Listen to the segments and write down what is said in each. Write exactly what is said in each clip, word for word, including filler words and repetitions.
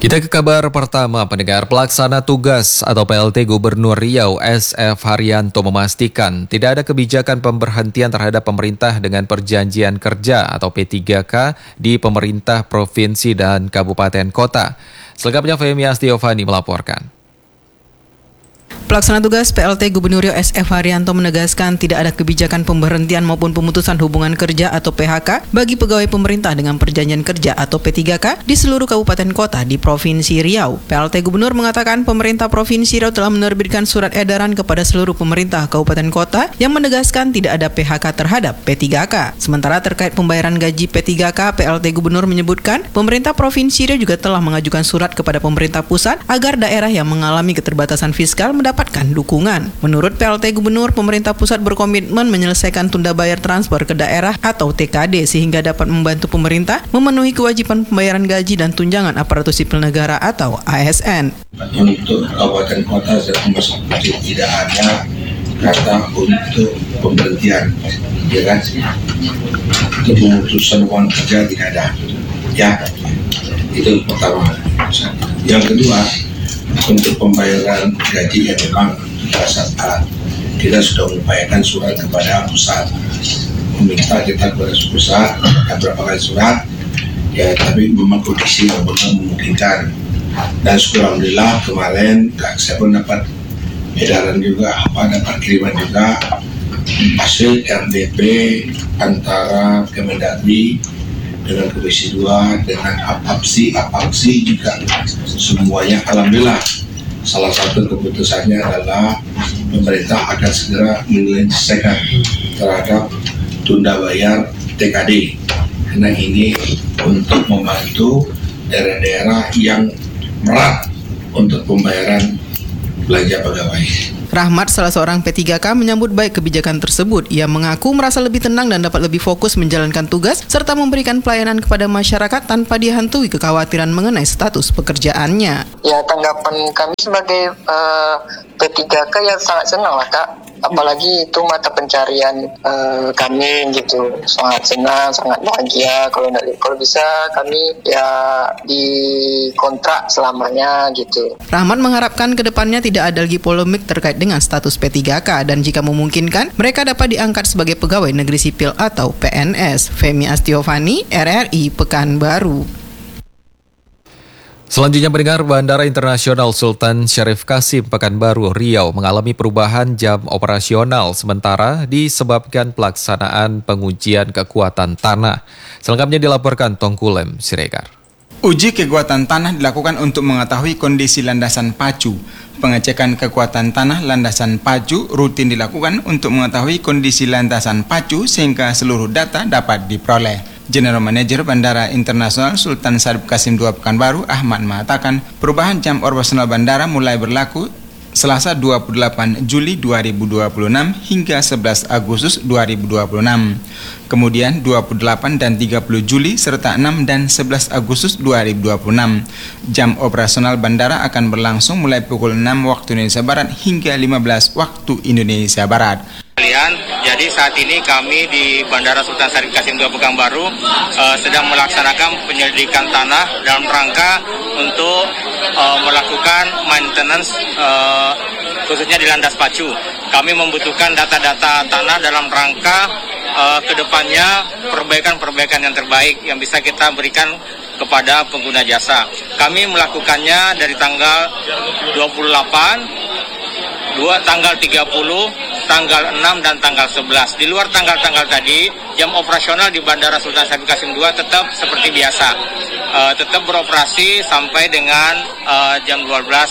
Kita ke kabar pertama, pendengar. Pelaksana tugas atau P L T Gubernur Riau S F Haryanto memastikan tidak ada kebijakan pemberhentian terhadap pemerintah dengan perjanjian kerja atau P tiga K di pemerintah provinsi dan kabupaten kota. Selengkapnya Femi Astiovani melaporkan. Pelaksana tugas P L T Gubernur Riau S F Haryanto menegaskan tidak ada kebijakan pemberhentian maupun pemutusan hubungan kerja atau P H K bagi pegawai pemerintah dengan perjanjian kerja atau P tiga K di seluruh kabupaten kota di Provinsi Riau. P L T Gubernur mengatakan pemerintah Provinsi Riau telah menerbitkan surat edaran kepada seluruh pemerintah kabupaten kota yang menegaskan tidak ada P H K terhadap P tiga K. Sementara terkait pembayaran gaji P tiga K, P L T Gubernur menyebutkan pemerintah Provinsi Riau juga telah mengajukan surat kepada pemerintah pusat agar daerah yang mengalami keterbatasan fiskal mendapatkan dukungan. Menurut P L T Gubernur, pemerintah pusat berkomitmen menyelesaikan tunda bayar transfer ke daerah atau T K D sehingga dapat membantu pemerintah memenuhi kewajiban pembayaran gaji dan tunjangan aparatur sipil negara atau A S N. Untuk kabupaten kota termasuk tidak ada kata untuk pemberhentian, ya kan? Untuk pemutusan hubungan kerja tidak ada, ya. Itu pertama. Yang kedua, untuk pembayaran gaji yang memang pada saat kita sudah mengupayakan surat kepada pusat, meminta kita kepada pusat beberapa kali surat, ya, tapi memang kondisi yang benar memungkinkan. Dan alhamdulillah kemarin saya pun dapat edaran juga, apa dapat kiriman juga hasil R D P antara Kemendagri dengan Komisi dua dengan APAPSI, APAPSI juga semuanya alhamdulillah. Salah satu keputusannya adalah pemerintah akan segera menyelesaikan terhadap tunda bayar T K D, karena ini untuk membantu daerah-daerah yang berat untuk pembayaran belanja pegawai. Rahmat, salah seorang P tiga K, menyambut baik kebijakan tersebut. Ia mengaku merasa lebih tenang dan dapat lebih fokus menjalankan tugas serta memberikan pelayanan kepada masyarakat tanpa dihantui kekhawatiran mengenai status pekerjaannya. Ya, tanggapan kami sebagai uh, P tiga K ya sangat senang lah, Kak. Apalagi itu mata pencarian uh, kami gitu, sangat senang, sangat bahagia kalau kalau bisa kami ya dikontrak selamanya gitu. Rahmat mengharapkan kedepannya tidak ada lagi polemik terkait dengan status P tiga K dan jika memungkinkan mereka dapat diangkat sebagai pegawai negeri sipil atau P N S. Femi Astiovani, R R I Pekanbaru. Selanjutnya, pendengar, Bandara Internasional Sultan Syarif Kasim Pekanbaru Riau mengalami perubahan jam operasional sementara disebabkan pelaksanaan pengujian kekuatan tanah. Selengkapnya dilaporkan Tongkulem Siregar. Uji kekuatan tanah dilakukan untuk mengetahui kondisi landasan pacu. Pengecekan kekuatan tanah landasan pacu rutin dilakukan untuk mengetahui kondisi landasan pacu sehingga seluruh data dapat diperoleh. General Manager Bandara Internasional Sultan Syarif Kasim dua Pekanbaru, Ahmad, mengatakan perubahan jam operasional bandara mulai berlaku Selasa dua puluh delapan Juli dua ribu dua puluh enam hingga sebelas Agustus dua ribu dua puluh enam. Kemudian dua puluh delapan dan tiga puluh Juli serta enam dan sebelas Agustus dua ribu dua puluh enam. Jam operasional bandara akan berlangsung mulai pukul enam waktu Indonesia Barat hingga lima belas waktu Indonesia Barat. Jadi saat ini kami di Bandara Sultan Syarif Kasim dua Pekanbaru uh, sedang melaksanakan penyelidikan tanah dalam rangka untuk uh, melakukan maintenance uh, khususnya di landas pacu. Kami membutuhkan data-data tanah dalam rangka uh, kedepannya perbaikan-perbaikan yang terbaik yang bisa kita berikan kepada pengguna jasa. Kami melakukannya dari tanggal dua puluh delapan, dua, tanggal tiga puluh, tanggal enam dan tanggal sebelas. Di luar tanggal-tanggal tadi, jam operasional di Bandara Sultan Syarif Kasim dua tetap seperti biasa. Uh, tetap beroperasi sampai dengan uh, jam dua belas.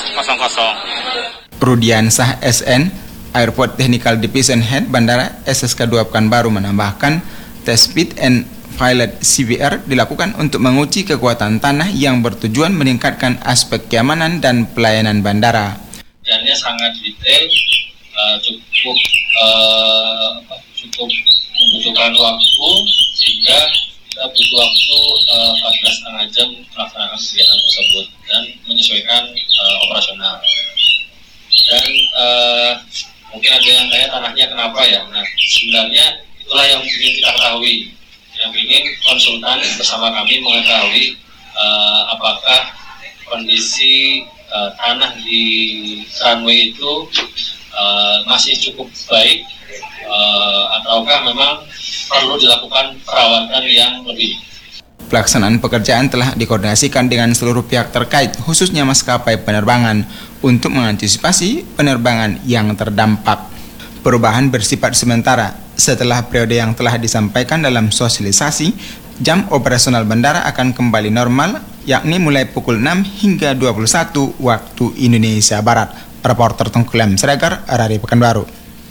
Rudiansah S N, Airport Technical Division Head Bandara S S K dua Pekanbaru menambahkan, test pit and pilot C V R dilakukan untuk menguji kekuatan tanah yang bertujuan meningkatkan aspek keamanan dan pelayanan bandara. Kerjanya sangat detail, uh, cukup uh, cukup membutuhkan waktu sehingga kita butuh waktu uh, empat belas setengah jam melaksanakan kegiatan tersebut dan menyesuaikan uh, operasional. Dan uh, mungkin ada yang tanya tanahnya kenapa ya? Nah, sebenarnya itulah yang ingin kita ketahui. Yang ingin konsultan bersama kami mengetahui uh, apakah kondisi uh, tanah di runway itu uh, masih cukup baik uh, ataukah memang perlu dilakukan perawatan yang lebih. Pelaksanaan pekerjaan telah dikoordinasikan dengan seluruh pihak terkait, khususnya maskapai penerbangan, untuk mengantisipasi penerbangan yang terdampak. Perubahan bersifat sementara. Setelah periode yang telah disampaikan dalam sosialisasi, jam operasional bandara akan kembali normal, yakni mulai pukul enam hingga dua puluh satu waktu Indonesia Barat. Reporter Tengkulem Siregar, R R I Pekanbaru.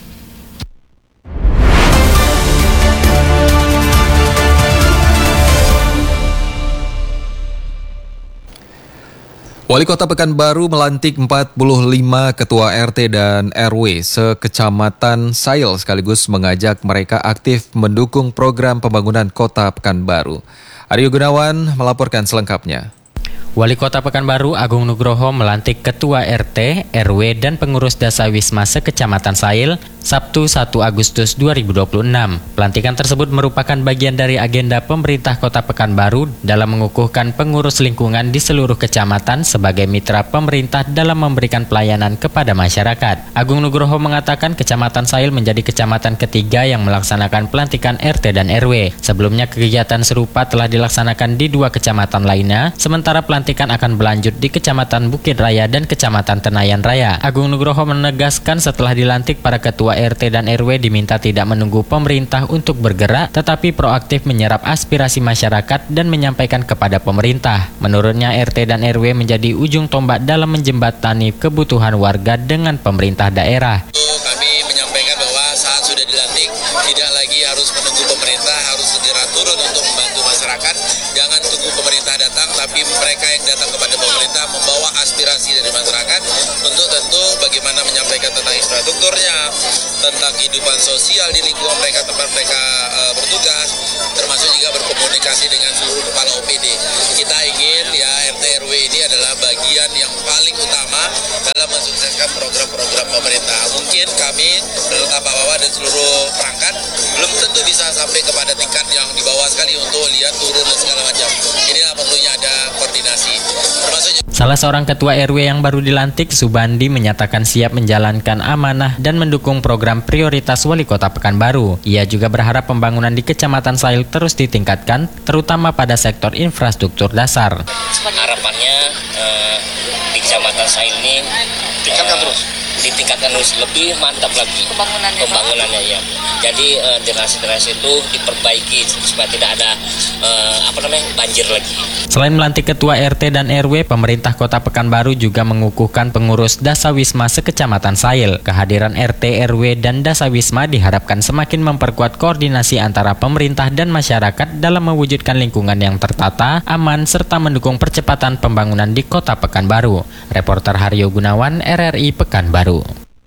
Wali Kota Pekanbaru melantik empat puluh lima ketua R T dan R W sekecamatan Sail sekaligus mengajak mereka aktif mendukung program pembangunan Kota Pekanbaru. Aryo Gunawan melaporkan selengkapnya. Wali Kota Pekanbaru Agung Nugroho melantik Ketua R T, R W, dan pengurus Dasa Wisma sekecamatan Sail Sabtu satu Agustus dua ribu dua puluh enam. Pelantikan tersebut merupakan bagian dari agenda pemerintah Kota Pekanbaru dalam mengukuhkan pengurus lingkungan di seluruh kecamatan sebagai mitra pemerintah dalam memberikan pelayanan kepada masyarakat. Agung Nugroho mengatakan Kecamatan Sail menjadi kecamatan ketiga yang melaksanakan pelantikan R T dan R W. Sebelumnya kegiatan serupa telah dilaksanakan di dua kecamatan lainnya, sementara pelantikan Pelantikan akan berlanjut di Kecamatan Bukit Raya dan Kecamatan Tenayan Raya. Agung Nugroho menegaskan setelah dilantik para ketua R T dan R W diminta tidak menunggu pemerintah untuk bergerak, tetapi proaktif menyerap aspirasi masyarakat dan menyampaikan kepada pemerintah. Menurutnya R T dan R W menjadi ujung tombak dalam menjembatani kebutuhan warga dengan pemerintah daerah. Kami menyampaikan bahwa saat sudah dilantik tidak lagi harus menunggu pemerintah, harus segera turun untuk membantu masyarakat. Jangan tunggu pemerintah datang, tapi mereka yang datang kepada pemerintah membawa aspirasi dari masyarakat untuk tentu bagaimana menyampaikan tentang infrastrukturnya, tentang kehidupan sosial di lingkungan mereka tempat mereka uh, bertugas, termasuk juga berkomunikasi dengan seluruh kepala O P D. Kita ingin ya R T R W ini adalah bagian yang paling utama dalam mensukseskan program-program pemerintah. Mungkin kami beserta Pak Wawa dan seluruh perangkat belum tentu bisa sampai kepada tingkat yang di bawah sekali untuk lihat turun dan segala macam. Inilah perlunya ada koordinasi. Termasuk Salah seorang ketua R W yang baru dilantik, Subandi, menyatakan siap menjalankan amanah dan mendukung program prioritas Wali Kota Pekanbaru. Ia juga berharap pembangunan di Kecamatan Sail terus ditingkatkan, terutama pada sektor infrastruktur dasar. Harapannya eh, di Kecamatan Sail ini tingkatkan terus, ditingkatkan terus, lebih mantap lagi pembangunannya. Pembangunannya ya. Jadi eh, drainase-drainase itu diperbaiki supaya tidak ada eh, apa namanya banjir lagi. Selain melantik ketua R T dan R W, pemerintah Kota Pekanbaru juga mengukuhkan pengurus Dasa Wisma sekecamatan Sail. Kehadiran R T, R W, dan Dasa Wisma diharapkan semakin memperkuat koordinasi antara pemerintah dan masyarakat dalam mewujudkan lingkungan yang tertata, aman, serta mendukung percepatan pembangunan di Kota Pekanbaru. Reporter Haryo Gunawan, R R I Pekanbaru.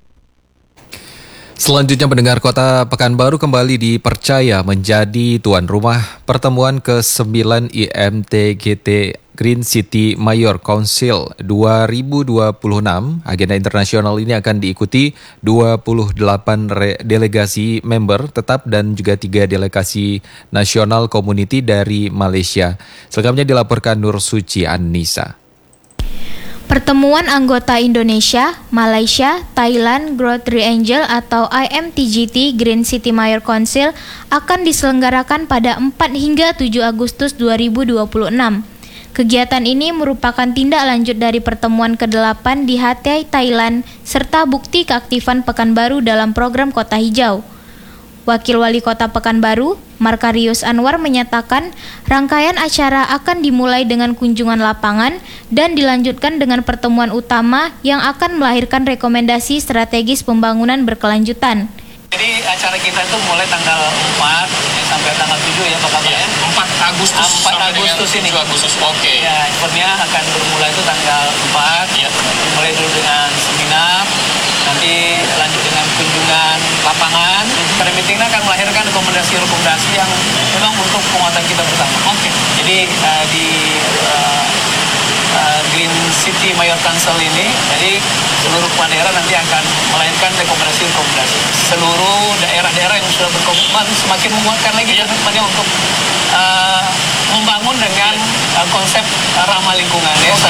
Selanjutnya, pendengar, Kota Pekanbaru kembali dipercaya menjadi tuan rumah pertemuan ke sembilan I M T G T Green City Mayor Council dua ribu dua puluh enam. Agenda internasional ini akan diikuti dua puluh delapan delegasi member tetap dan juga tiga delegasi nasional community dari Malaysia. Selengkapnya dilaporkan Nur Suci Annisa. Pertemuan anggota Indonesia, Malaysia, Thailand Growth Triangle atau I M T G T Green City Mayor Council akan diselenggarakan pada empat hingga tujuh Agustus dua ribu dua puluh enam. Kegiatan ini merupakan tindak lanjut dari pertemuan kedelapan di Hatai, Thailand, serta bukti keaktifan Pekanbaru dalam program Kota Hijau. Wakil Wali Kota Pekanbaru, Markarius Anwar, menyatakan rangkaian acara akan dimulai dengan kunjungan lapangan dan dilanjutkan dengan pertemuan utama yang akan melahirkan rekomendasi strategis pembangunan berkelanjutan. Jadi acara kita itu mulai tanggal empat sampai tanggal tujuh ya Pak Kabar ya. empat Agustus empat Agustus ini. tujuh Agustus. Oke. Okay. Ya, eventnya akan bermulai itu tanggal empat. Ya. Mulai dulu dengan seminar, nanti lanjut dengan kunjungan lapangan. Pada meetingnya akan melahirkan rekomendasi-rekomendasi yang memang untuk penguatan kita bersama. Oke. Okay. Jadi uh, di uh, uh, Green City Mayor Council ini, jadi seluruh kepala daerah nanti akan melahirkan rekomendasi-rekomendasi. Seluruh daerah-daerah yang sudah berkomitmen semakin menguatkan lagi komitmennya untuk uh, membangun dengan uh, konsep uh, ramah lingkungan. Ya.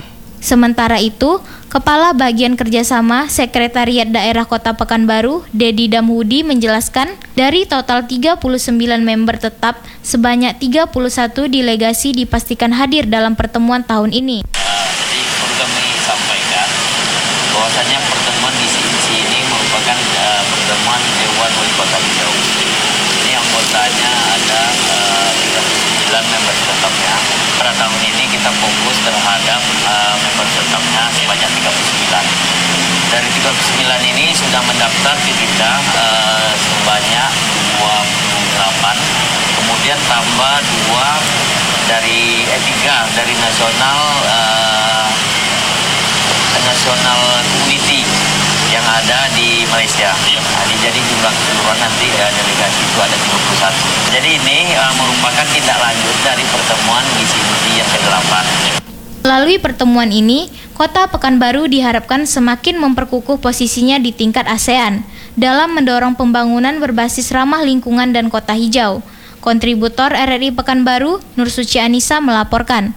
Sementara itu, Kepala Bagian Kerjasama Sekretariat Daerah Kota Pekanbaru, Dedi Damhudi menjelaskan, dari total tiga puluh sembilan member tetap, sebanyak tiga puluh satu delegasi dipastikan hadir dalam pertemuan tahun ini. Uh, jadi perlu kami sampaikan bahwasanya pertemuan di sini ini merupakan uh, pertemuan Dewan Wali Kota Riau. Ini anggotanya ada uh, tiga puluh sembilan member tetapnya. Pada tahun ini kita fokus terhadap uh, member tetapnya sebanyak tiga puluh sembilan. Dari tiga puluh sembilan ini sudah mendaftar di Bidda uh, sebanyak dua puluh delapan. Kemudian tambah dua dari eh, tiga dari nasional uh, nasional community yang ada di Malaysia. Nah, jadi jumlah keseluruhan nanti uh, delegasi itu ada tiga puluh satu. Jadi ini uh, merupakan tindak lanjut dari pertemuan G C M T yang kedelapan. Melalui pertemuan ini, Kota Pekanbaru diharapkan semakin memperkukuh posisinya di tingkat ASEAN dalam mendorong pembangunan berbasis ramah lingkungan dan kota hijau. Kontributor R R I Pekanbaru, Nur Suci Anissa melaporkan.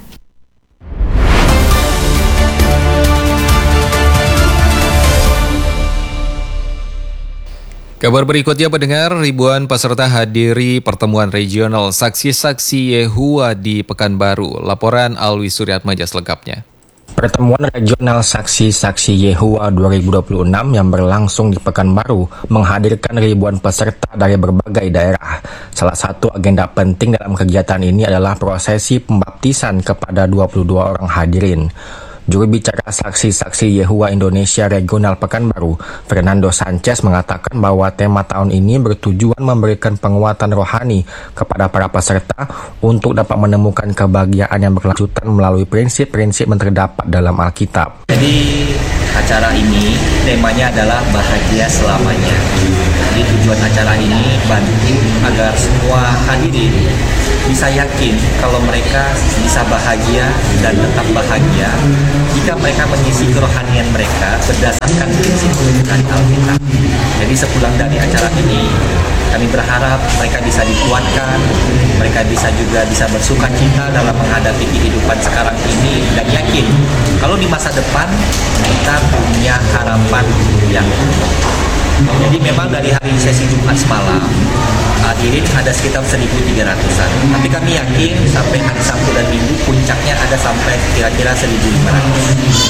Kabar berikutnya pendengar, ribuan peserta hadiri pertemuan regional saksi-saksi Yehua di Pekanbaru. Laporan Alwi Suryatmaja selengkapnya. Pertemuan regional saksi-saksi Yehua dua ribu dua puluh enam yang berlangsung di Pekanbaru menghadirkan ribuan peserta dari berbagai daerah. Salah satu agenda penting dalam kegiatan ini adalah prosesi pembaptisan kepada dua puluh dua orang hadirin. Juru bicara saksi-saksi Yehua Indonesia Regional Pekanbaru, Fernando Sanchez mengatakan bahwa tema tahun ini bertujuan memberikan penguatan rohani kepada para peserta untuk dapat menemukan kebahagiaan yang berkelanjutan melalui prinsip-prinsip yang terdapat dalam Alkitab. Jadi acara ini temanya adalah bahagia selamanya. Jadi tujuan acara ini bantu agar semua hadirin bisa yakin kalau mereka bisa bahagia dan tetap bahagia jika mereka mengisi kerohanian mereka berdasarkan prinsip dari Alkitab. Jadi sepulang dari acara ini, kami berharap mereka bisa dikuatkan, mereka bisa juga bisa bersuka cita dalam menghadapi kehidupan sekarang ini dan yakin kalau di masa depan kita punya harapan yang utuh. Jadi memang dari hari sesi Jumat semalam hadirin ada sekitar seribu tiga ratusan, tapi kami yakin sampai hari Sabtu dan Minggu puncaknya ada sampai kira-kira seribu lima ratus.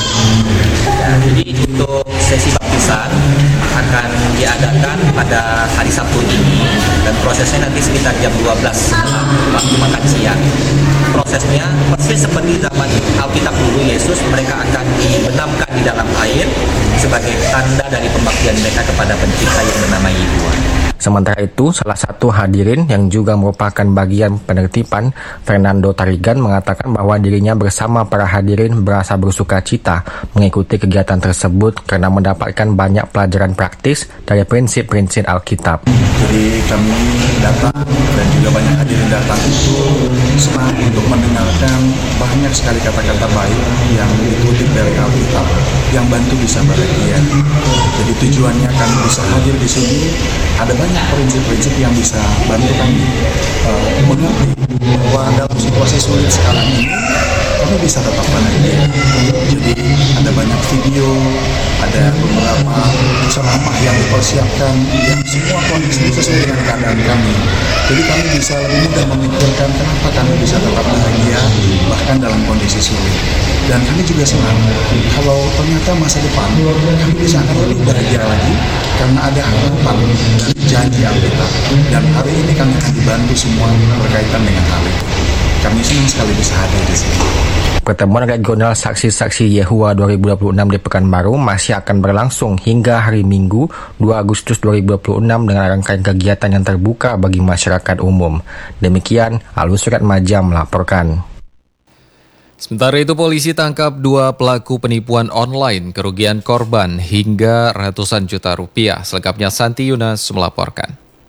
Ya, jadi untuk sesi baptisan akan diadakan pada hari Sabtu ini dan prosesnya nanti sekitar jam dua belas setelah waktu makan siang. Prosesnya persis seperti zaman Alkitab dulu, Yesus mereka akan dibenamkan di dalam air sebagai tanda dari pembaktian mereka kepada pencipta yang bernama Yehua. Sementara itu, salah satu hadirin yang juga merupakan bagian penertiban, Fernando Tarigan, mengatakan bahwa dirinya bersama para hadirin berasa bersuka cita mengikuti kegiatan tersebut karena mendapatkan banyak pelajaran praktis dari prinsip-prinsip Alkitab. Jadi kami datang dan juga banyak hadirin datang itu senang untuk mendengarkan banyak sekali kata-kata baik yang dikutip dari Alkitab yang bantu bisa bahagia. Jadi tujuannya kami bisa hadir di sini, ada banyak prinsip-prinsip yang bisa bantu kami uh, mengerti bahwa dalam situasi sulit sekarang ini kami bisa tetap bahagia. Jadi ada banyak video, ada beberapa ceramah yang dipersiapkan yang semua kondisi sesuai dengan keadaan kami. Jadi kami bisa lebih mudah memikirkan kenapa kami bisa tetap bahagia bahkan dalam kondisi sulit. Dan kami juga senang kalau ternyata masa depan kami bisa akan lebih bahagia lagi karena ada harapan dan janji Alkitab. Dan hari ini kami akan dibantu semua berkaitan dengan hal itu. Kami senang sekali bisa hadir di sini. Pertemuan regional saksi-saksi Yehua dua ribu dua puluh enam di Pekanbaru masih akan berlangsung hingga hari Minggu dua Agustus dua ribu dua puluh enam dengan rangkaian kegiatan yang terbuka bagi masyarakat umum. Demikian, Alwi Suryatmaja melaporkan. Sementara itu, polisi tangkap dua pelaku penipuan online, kerugian korban hingga ratusan juta rupiah. Selengkapnya Santi Yunas melaporkan.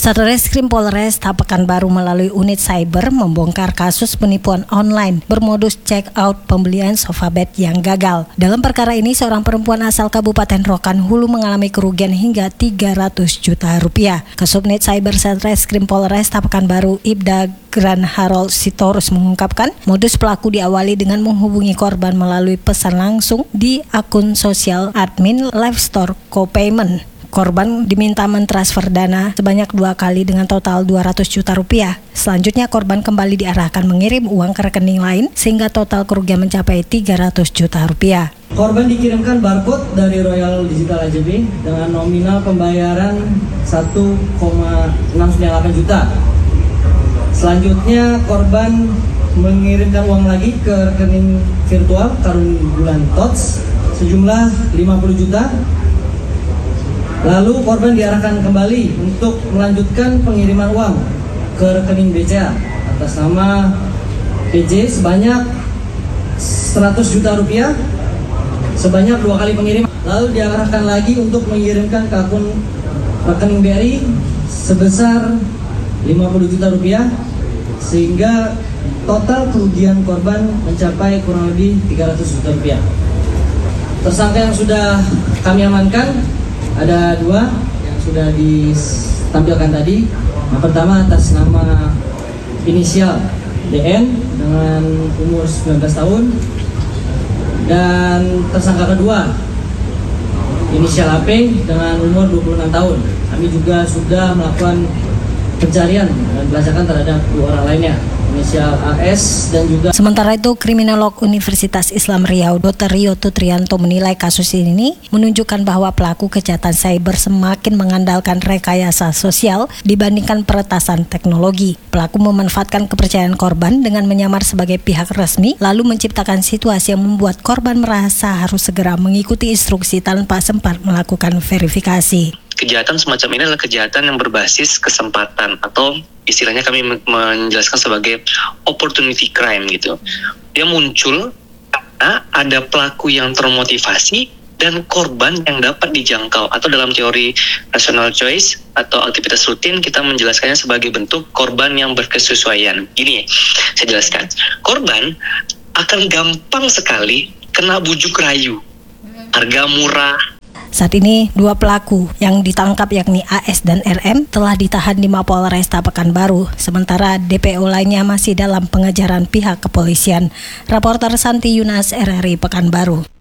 Satreskrim Polresta Pekanbaru melalui unit cyber membongkar kasus penipuan online bermodus check out pembelian sofa bed yang gagal. Dalam perkara ini, seorang perempuan asal Kabupaten Rokan Hulu mengalami kerugian hingga tiga ratus juta rupiah. Kasubnit Cyber Satreskrim Polresta Pekanbaru, Ibda Gran Harold Sitorus mengungkapkan, modus pelaku diawali dengan menghubungi korban melalui pesan langsung di akun sosial admin Live Store Co-Payment. Korban diminta mentransfer dana sebanyak dua kali dengan total dua ratus juta rupiah. Selanjutnya korban kembali diarahkan mengirim uang ke rekening lain sehingga total kerugian mencapai tiga ratus juta rupiah. Korban dikirimkan barcode dari Royal Digital A J B dengan nominal pembayaran satu koma enam sembilan delapan juta. Selanjutnya korban mengirimkan uang lagi ke rekening virtual Karun Bulan Tots sejumlah lima puluh juta. Lalu korban diarahkan kembali untuk melanjutkan pengiriman uang ke rekening B C A atas nama P J sebanyak seratus juta rupiah sebanyak dua kali pengiriman. Lalu diarahkan lagi untuk mengirimkan ke akun rekening B R I sebesar lima puluh juta rupiah sehingga total kerugian korban mencapai kurang lebih tiga ratus juta rupiah. Tersangka yang sudah kami amankan ada dua yang sudah ditampilkan tadi. Yang pertama atas nama inisial D N dengan umur sembilan belas tahun, dan tersangka kedua inisial A P dengan umur dua puluh enam tahun. Kami juga sudah melakukan pencarian dan pelacakan terhadap dua orang lainnya, inisial A S dan juga. Sementara itu, Kriminolog Universitas Islam Riau Doktor Rio Tutrianto menilai kasus ini menunjukkan bahwa pelaku kejahatan cyber semakin mengandalkan rekayasa sosial dibandingkan peretasan teknologi. Pelaku memanfaatkan kepercayaan korban dengan menyamar sebagai pihak resmi, lalu menciptakan situasi yang membuat korban merasa harus segera mengikuti instruksi tanpa sempat melakukan verifikasi. Kejahatan semacam ini adalah kejahatan yang berbasis kesempatan atau istilahnya kami menjelaskan sebagai opportunity crime gitu. Dia muncul karena ada pelaku yang termotivasi dan korban yang dapat dijangkau, atau dalam teori rational choice atau aktivitas rutin kita menjelaskannya sebagai bentuk korban yang berkesesuaian. Gini, saya jelaskan. Korban akan gampang sekali kena bujuk rayu, harga murah. Saat ini, dua pelaku yang ditangkap yakni A S dan R M telah ditahan di Mapolresta Pekanbaru, sementara D P O lainnya masih dalam pengejaran pihak kepolisian. Raporter Santi Yunas, R R I Pekanbaru.